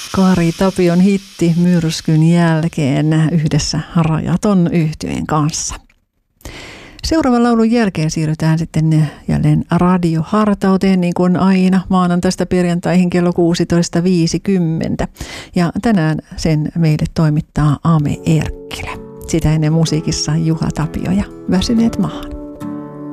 Kari Tapion hitti myrskyn jälkeen yhdessä Rajaton yhtyeen kanssa. Seuraavan laulun jälkeen siirrytään sitten jälleen radiohartauteen niin kuin aina maanantaista perjantaihin kello 16.50. Ja tänään sen meille toimittaa Ame Erkkilä. Sitä ennen musiikissa Juha Tapio ja Väsyneet maahan.